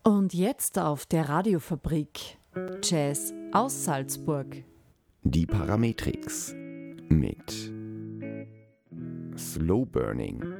Und jetzt auf der Radiofabrik Jazz aus Salzburg. Die Parametrix mit Slow Burning.